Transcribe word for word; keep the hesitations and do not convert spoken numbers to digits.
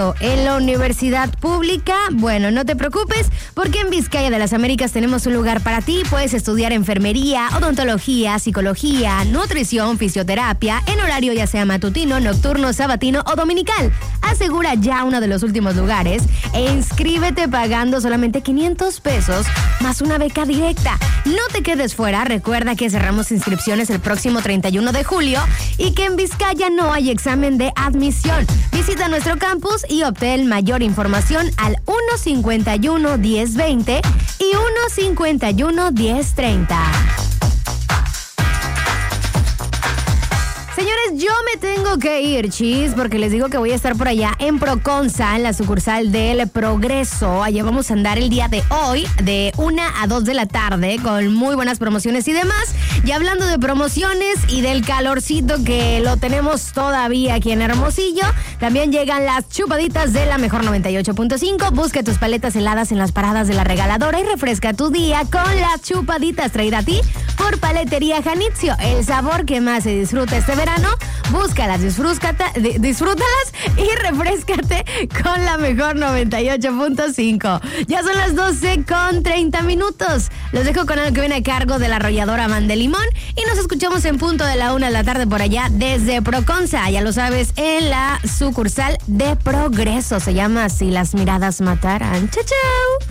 En la universidad pública, bueno, no te preocupes, porque en Vizcaya de las Américas tenemos un lugar para ti. Puedes estudiar enfermería, odontología, psicología, nutrición, fisioterapia, en horario ya sea matutino, nocturno, sabatino o dominical. Asegura ya uno de los últimos lugares e inscríbete pagando solamente quinientos pesos más una beca directa. No te quedes fuera, recuerda que cerramos inscripciones el próximo treinta y uno de julio y que en Vizcaya no hay examen de admisión. Visita nuestro campus y obtén mayor información al uno cincuenta y uno, diez veinte y uno cincuenta y uno, diez treinta. Señores, yo me tengo que ir, chis, porque les digo que voy a estar por allá en Proconza, en la sucursal del Progreso. Allá vamos a andar el día de hoy, de una a dos de la tarde, con muy buenas promociones y demás. Y hablando de promociones y del calorcito que lo tenemos todavía aquí en Hermosillo, también llegan las chupaditas de la Mejor noventa y ocho punto cinco. Busca tus paletas heladas en las paradas de la regaladora y refresca tu día con las chupaditas, traída a ti por Paletería Janitzio. El sabor que más se disfruta este verano. Búscalas, disfrúzcata, disfrútalas y refréscate con la Mejor noventa y ocho punto cinco. Ya son las doce con treinta minutos. Los dejo con algo que viene a cargo de la arrolladora Man de Limón y nos escuchamos en punto de la una de la tarde por allá desde Proconza. Ya lo sabes, en la sucursal de Progreso. Se llama Si las miradas mataran. ¡Chao, chao!